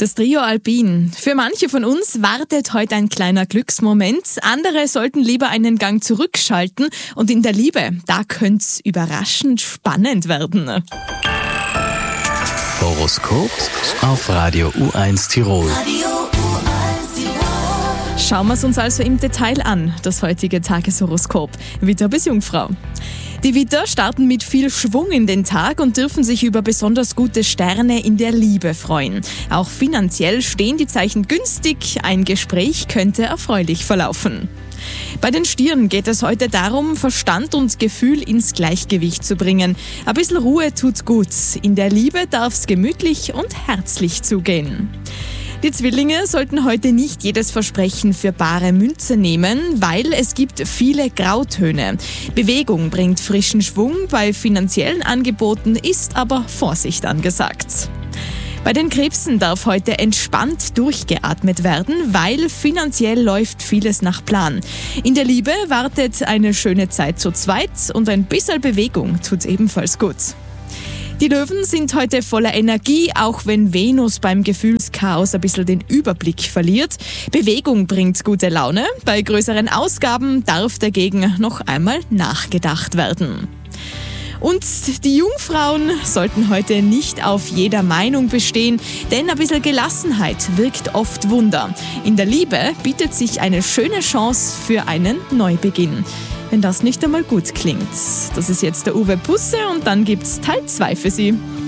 Das Trio Alpin. Für manche von uns wartet heute ein kleiner Glücksmoment. Andere sollten lieber einen Gang zurückschalten. Und in der Liebe, da könnte es überraschend spannend werden. Horoskop auf Radio U1 Tirol. Schauen wir es uns also im Detail an, das heutige Tageshoroskop. Widder bis Jungfrau. Die Widder starten mit viel Schwung in den Tag und dürfen sich über besonders gute Sterne in der Liebe freuen. Auch finanziell stehen die Zeichen günstig, ein Gespräch könnte erfreulich verlaufen. Bei den Stieren geht es heute darum, Verstand und Gefühl ins Gleichgewicht zu bringen. Ein bisschen Ruhe tut gut. In der Liebe darf es gemütlich und herzlich zugehen. Die Zwillinge sollten heute nicht jedes Versprechen für bare Münze nehmen, weil es gibt viele Grautöne. Bewegung bringt frischen Schwung, bei finanziellen Angeboten ist aber Vorsicht angesagt. Bei den Krebsen darf heute entspannt durchgeatmet werden, weil finanziell läuft vieles nach Plan. In der Liebe wartet eine schöne Zeit zu zweit und ein bisschen Bewegung tut ebenfalls gut. Die Löwen sind heute voller Energie, auch wenn Venus beim Gefühlschaos ein bisschen den Überblick verliert. Bewegung bringt gute Laune. Bei größeren Ausgaben darf dagegen noch einmal nachgedacht werden. Und die Jungfrauen sollten heute nicht auf jeder Meinung bestehen, denn ein bisschen Gelassenheit wirkt oft Wunder. In der Liebe bietet sich eine schöne Chance für einen Neubeginn. Wenn das nicht einmal gut klingt. Das ist jetzt der Uwe Pusse und dann gibt's Teil 2 für Sie.